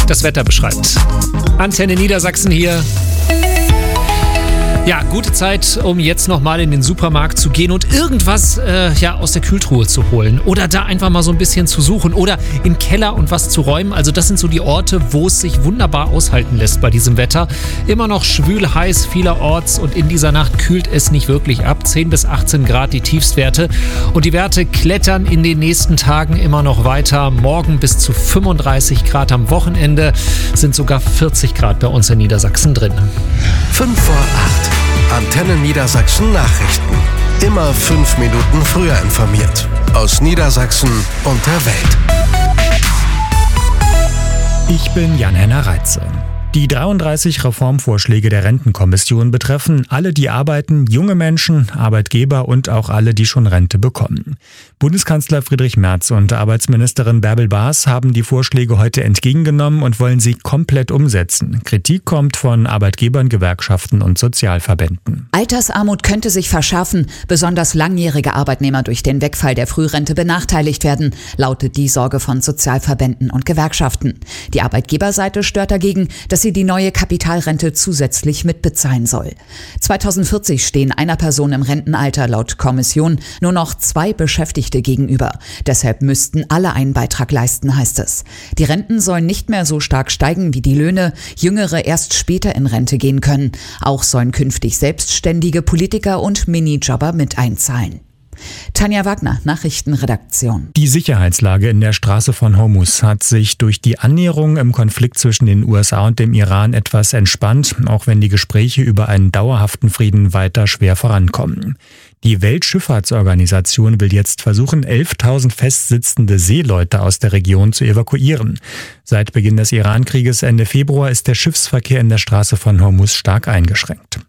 das Wetter beschreibt. Antenne Niedersachsen hier. Ja, gute Zeit, um jetzt nochmal in den Supermarkt zu gehen und irgendwas aus der Kühltruhe zu holen. Oder da einfach mal so ein bisschen zu suchen. Oder im Keller und was zu räumen. Also das sind so die Orte, wo es sich wunderbar aushalten lässt bei diesem Wetter. Immer noch schwül heiß vielerorts und in dieser Nacht kühlt es nicht wirklich ab. 10 bis 18 Grad die Tiefstwerte. Und die Werte klettern in den nächsten Tagen immer noch weiter. Morgen bis zu 35 Grad am Wochenende sind sogar 40 Grad bei uns in Niedersachsen drin. 5 vor 8. Antenne Niedersachsen Nachrichten. Immer 5 Minuten früher informiert. Aus Niedersachsen und der Welt. Ich bin Jan-Henner Reitze. Die 33 Reformvorschläge der Rentenkommission betreffen alle, die arbeiten, junge Menschen, Arbeitgeber und auch alle, die schon Rente bekommen. Bundeskanzler Friedrich Merz und Arbeitsministerin Bärbel Baas haben die Vorschläge heute entgegengenommen und wollen sie komplett umsetzen. Kritik kommt von Arbeitgebern, Gewerkschaften und Sozialverbänden. Altersarmut könnte sich verschärfen, besonders langjährige Arbeitnehmer durch den Wegfall der Frührente benachteiligt werden, lautet die Sorge von Sozialverbänden und Gewerkschaften. Die Arbeitgeberseite stört dagegen, dass sie die neue Kapitalrente zusätzlich mitbezahlen soll. 2040 stehen einer Person im Rentenalter laut Kommission nur noch 2 Beschäftigte gegenüber. Deshalb müssten alle einen Beitrag leisten, heißt es. Die Renten sollen nicht mehr so stark steigen wie die Löhne, Jüngere erst später in Rente gehen können. Auch sollen künftig selbstständige Politiker und Minijobber mit einzahlen. Tanja Wagner, Nachrichtenredaktion. Die Sicherheitslage in der Straße von Hormuz hat sich durch die Annäherung im Konflikt zwischen den USA und dem Iran etwas entspannt, auch wenn die Gespräche über einen dauerhaften Frieden weiter schwer vorankommen. Die Weltschifffahrtsorganisation will jetzt versuchen, 11.000 festsitzende Seeleute aus der Region zu evakuieren. Seit Beginn des Iran-Krieges Ende Februar ist der Schiffsverkehr in der Straße von Hormuz stark eingeschränkt.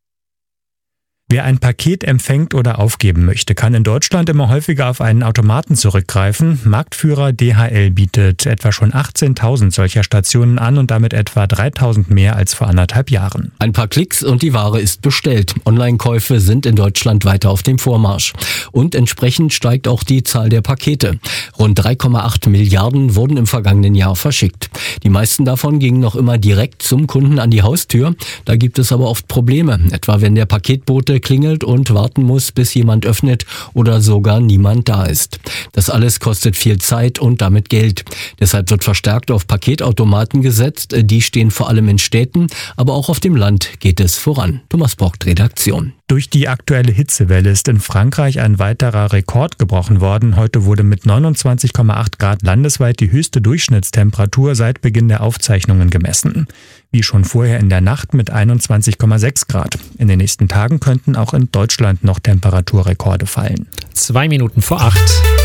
Wer ein Paket empfängt oder aufgeben möchte, kann in Deutschland immer häufiger auf einen Automaten zurückgreifen. Marktführer DHL bietet etwa schon 18.000 solcher Stationen an und damit etwa 3.000 mehr als vor 1,5 Jahren. Ein paar Klicks und die Ware ist bestellt. Online-Käufe sind in Deutschland weiter auf dem Vormarsch. Und entsprechend steigt auch die Zahl der Pakete. Rund 3,8 Milliarden wurden im vergangenen Jahr verschickt. Die meisten davon gingen noch immer direkt zum Kunden an die Haustür. Da gibt es aber oft Probleme, etwa wenn der Paketbote klingelt und warten muss, bis jemand öffnet oder sogar niemand da ist. Das alles kostet viel Zeit und damit Geld. Deshalb wird verstärkt auf Paketautomaten gesetzt. Die stehen vor allem in Städten, aber auch auf dem Land geht es voran. Thomas Bocht, Redaktion. Durch die aktuelle Hitzewelle ist in Frankreich ein weiterer Rekord gebrochen worden. Heute wurde mit 29,8 Grad landesweit die höchste Durchschnittstemperatur seit Beginn der Aufzeichnungen gemessen. Wie schon vorher in der Nacht mit 21,6 Grad. In den nächsten Tagen könnten auch in Deutschland noch Temperaturrekorde fallen. 2 Minuten vor 8.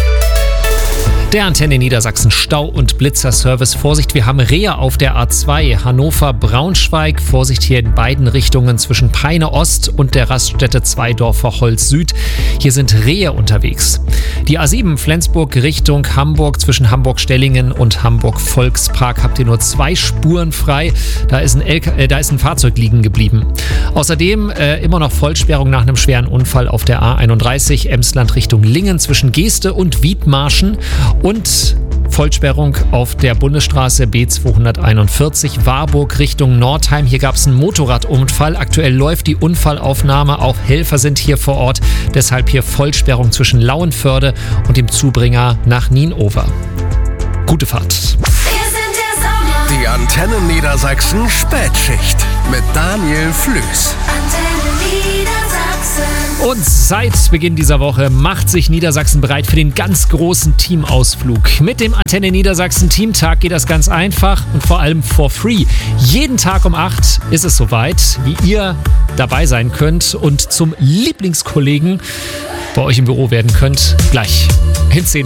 Der Antenne Niedersachsen Stau- und Blitzerservice. Vorsicht, wir haben Rehe auf der A2 Hannover-Braunschweig. Vorsicht hier in beiden Richtungen zwischen Peine Ost und der Raststätte Zweidorfer Holz Süd. Hier sind Rehe unterwegs. Die A7 Flensburg Richtung Hamburg zwischen Hamburg-Stellingen und Hamburg-Volkspark habt ihr nur 2 Spuren frei. Da ist ein Fahrzeug liegen geblieben. Außerdem immer noch Vollsperrung nach einem schweren Unfall auf der A31 Emsland Richtung Lingen zwischen Geeste und Wiedmarschen. Und Vollsperrung auf der Bundesstraße B241 Warburg Richtung Nordheim. Hier gab es einen Motorradunfall. Aktuell läuft die Unfallaufnahme. Auch Helfer sind hier vor Ort. Deshalb hier Vollsperrung zwischen Lauenförde und dem Zubringer nach Nienover. Gute Fahrt. Die Antenne Niedersachsen Spätschicht mit Daniel Flüß. Und seit Beginn dieser Woche macht sich Niedersachsen bereit für den ganz großen Teamausflug. Mit dem Antenne Niedersachsen Teamtag geht das ganz einfach und vor allem for free. Jeden Tag um 8 ist es soweit, wie ihr dabei sein könnt und zum Lieblingskollegen bei euch im Büro werden könnt. Gleich in 10